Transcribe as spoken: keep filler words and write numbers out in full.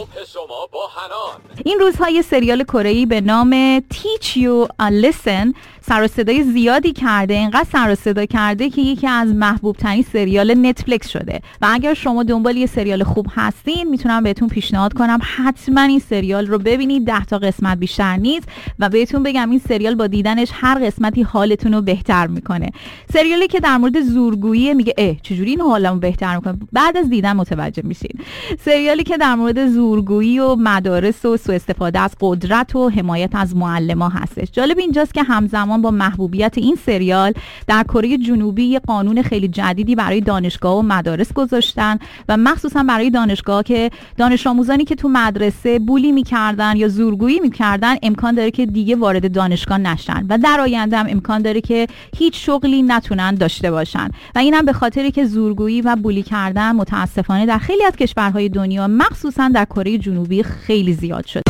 صبح شما با حنان. این روزها یه سریال کره‌ای به نام Teach You a Lesson سر و صدای زیادی کرده، اینقدر سر و صدا کرده که یکی از محبوب ترین سریال نتفلیکس شده و اگر شما دنبال یه سریال خوب هستین میتونم بهتون پیشنهاد کنم حتما این سریال رو ببینید. ده تا قسمت بیشتر نیست و بهتون بگم این سریال با دیدنش هر قسمتی حالتون رو بهتر میکنه. سریالی که در مورد زورگویی، میگه اه چجوری این حالمو بهتر میکنه، بعد از دیدن متوجه میشین. سریالی که در مورد زورگویی و مدارس و سوء استفاده از قدرت و حمایت از معلما هستش. جالب اینجاست که همزمان با محبوبیت این سریال در کره جنوبی یه قانون خیلی جدیدی برای دانشگاه و مدارس گذاشتن و مخصوصا برای دانشگاه که دانش آموزانی که تو مدرسه بولی میکردن یا زورگویی میکردن امکان داره که دیگه وارد دانشگاه نشن و در آینده هم امکان داره که هیچ شغلی نتونن داشته باشن و اینم به خاطری که زورگویی و بولی کردن متاسفانه در خیلی از کشورهای دنیا مخصوصا در کره جنوبی خیلی زیاد شده.